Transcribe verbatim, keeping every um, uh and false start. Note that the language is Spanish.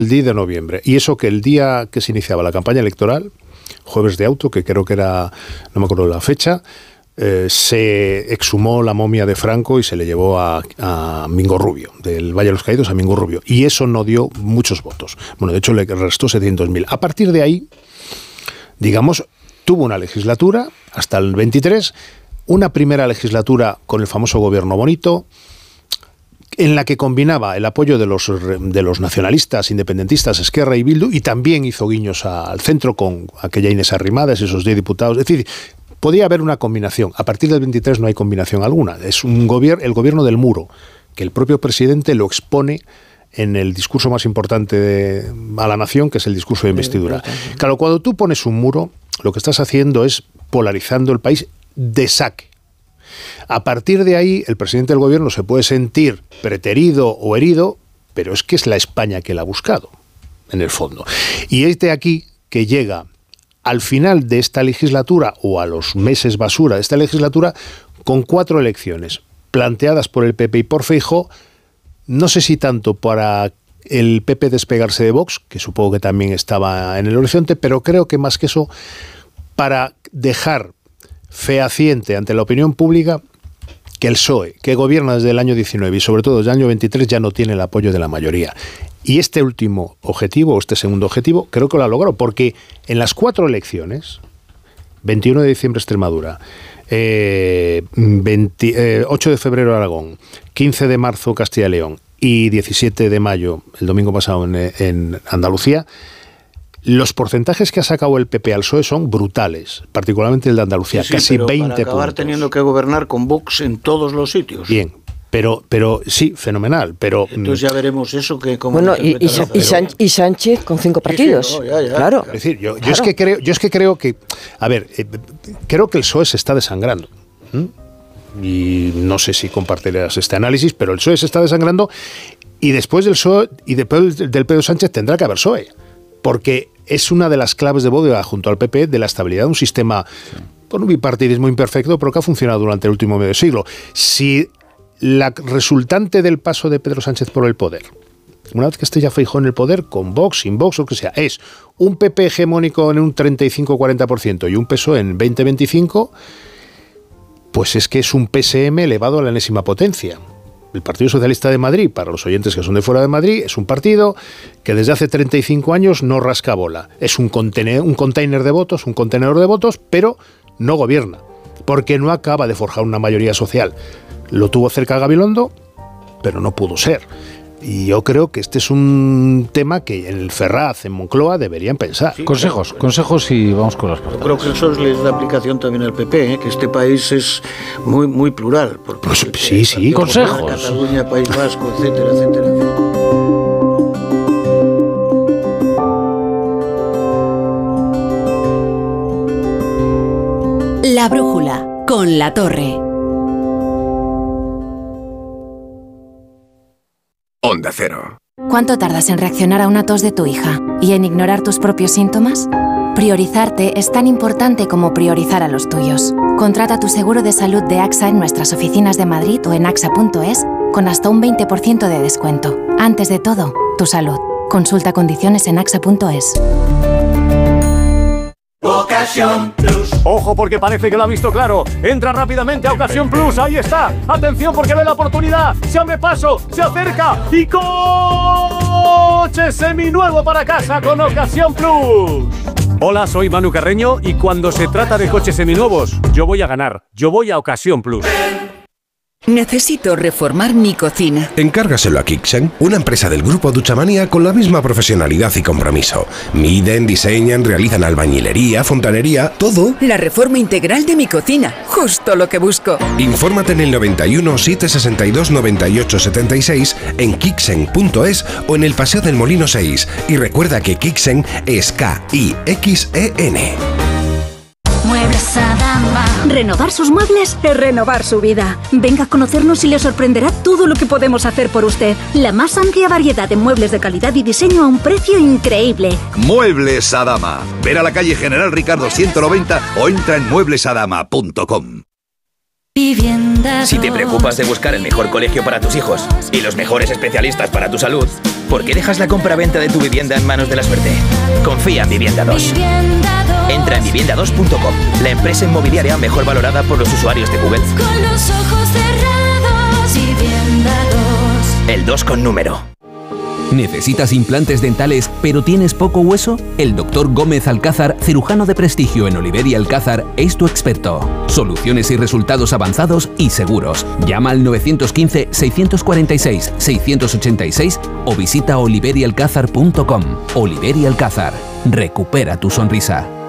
el diez de noviembre. Y eso que el día que se iniciaba la campaña electoral, jueves de auto, que creo que era, no me acuerdo la fecha, eh, se exhumó la momia de Franco y se le llevó a, a Mingo Rubio, del Valle de los Caídos a Mingo Rubio. Y eso no dio muchos votos. Bueno, de hecho le restó setecientos mil. A partir de ahí, digamos, tuvo una legislatura hasta el veintitrés, una primera legislatura con el famoso gobierno bonito, en la que combinaba el apoyo de los, de los nacionalistas, independentistas, Esquerra y Bildu, y también hizo guiños al centro con aquella Inés Arrimadas, esos diez diputados. Es decir, podía haber una combinación. A partir del veintitrés no hay combinación alguna. Es un gobierno, el gobierno del muro, que el propio presidente lo expone en el discurso más importante de, a la nación, que es el discurso de investidura. Claro, cuando tú pones un muro, lo que estás haciendo es polarizando el país de saque. A partir de ahí, el presidente del gobierno se puede sentir preterido o herido, pero es que es la España que la ha buscado, en el fondo. Y es de aquí que llega al final de esta legislatura, o a los meses basura de esta legislatura, con cuatro elecciones planteadas por el P P y por Feijóo, no sé si tanto para el P P despegarse de Vox, que supongo que también estaba en el horizonte, pero creo que más que eso, para dejar fehaciente ante la opinión pública que el P S O E, que gobierna desde el año diecinueve y sobre todo desde el año veintitrés, ya no tiene el apoyo de la mayoría. Y este último objetivo, o este segundo objetivo, creo que lo ha logrado, porque en las cuatro elecciones, veintiuno de diciembre Extremadura, eh, veinte, eh, ocho de febrero Aragón, quince de marzo Castilla y León y diecisiete de mayo, el domingo pasado, en, en Andalucía, los porcentajes que ha sacado el P P al P S O E son brutales, particularmente el de Andalucía, sí, sí, casi pero veinte para acabar puntos. Teniendo que gobernar con Vox en todos los sitios. Bien, pero, pero sí, fenomenal. Pero entonces ya veremos eso que como bueno y, y, Sa- y, Sánchez, y Sánchez con cinco partidos. Sí, sí, no, ya, ya, claro. Es decir, yo, yo claro. es que creo, yo es que creo que, a ver, eh, creo que el P S O E se está desangrando. ¿Mm? Y no sé si compartirás este análisis, pero el P S O E se está desangrando y después del P S O E y después del Pedro Sánchez tendrá que haber P S O E. Porque es una de las claves de bóveda junto al P P de la estabilidad de un sistema con un bipartidismo imperfecto, pero que ha funcionado durante el último medio siglo. Si la resultante del paso de Pedro Sánchez por el poder, una vez que esté ya Feijóo en el poder, con Vox, sin Vox o lo que sea, es un P P hegemónico en un treinta y cinco a cuarenta por ciento y un P S O E en veinte a veinticinco, pues es que es un P S M elevado a la enésima potencia. El Partido Socialista de Madrid, para los oyentes que son de fuera de Madrid, es un partido que desde hace treinta y cinco años no rasca bola. Es un contenedor, un container de votos, un contenedor de votos, pero no gobierna, porque no acaba de forjar una mayoría social. Lo tuvo cerca Gabilondo, pero no pudo ser. Y yo creo que este es un tema que en el Ferraz, en Moncloa, deberían pensar. Sí, consejos, claro. consejos y vamos con las portadas. Creo que eso les da aplicación también al P P, ¿eh? Que este país es muy muy plural. Porque pues, sí, sí, consejos. Cataluña, País Vasco, etcétera, etcétera. La brújula, con La Torre. Onda Cero. ¿Cuánto tardas en reaccionar a una tos de tu hija y en ignorar tus propios síntomas? Priorizarte es tan importante como priorizar a los tuyos. Contrata tu seguro de salud de AXA en nuestras oficinas de Madrid o en axa punto es con hasta un veinte por ciento de descuento. Antes de todo, tu salud. Consulta condiciones en axa punto es. Ocasión Plus. Ojo porque parece que lo ha visto claro. Entra rápidamente a Ocasión Plus. Ahí está. Atención porque ve la oportunidad. Se abre paso, se acerca y coche seminuevo para casa con Ocasión Plus. Hola, soy Manu Carreño y cuando se trata de coches seminuevos, yo voy a ganar. Yo voy a Ocasión Plus. Necesito reformar mi cocina. Encárgaselo a Kixen, una empresa del grupo Duchamania con la misma profesionalidad y compromiso. Miden, diseñan, realizan albañilería, fontanería, todo. La reforma integral de mi cocina, justo lo que busco. Infórmate en el noventa y uno, setecientos sesenta y dos, noventa y ocho setenta y seis, en kixen punto es o en el Paseo del Molino seis. Y recuerda que Kixen es K I X E N. Muebles Adama. Renovar sus muebles es renovar su vida. Venga a conocernos y le sorprenderá todo lo que podemos hacer por usted. La más amplia variedad de muebles de calidad y diseño a un precio increíble. Muebles Adama. Ver a la calle General Ricardo ciento noventa o entra en muebles adama punto com. Si te preocupas de buscar el mejor colegio para tus hijos y los mejores especialistas para tu salud, ¿Por qué dejas la compra-venta de tu vivienda en manos de la suerte? Confía en Vivienda dos. Entra en vivienda dos punto com, la empresa inmobiliaria mejor valorada por los usuarios de Google. Con los ojos cerrados, Vivienda dos. El dos con número. ¿Necesitas implantes dentales pero tienes poco hueso? El doctor Gómez Alcázar, cirujano de prestigio en Oliver y Alcázar, es tu experto. Soluciones y resultados avanzados y seguros. Llama al nueve uno cinco, seis cuatro seis, seis ocho seis o visita oliver y alcázar punto com. Oliver y Alcázar. Recupera tu sonrisa.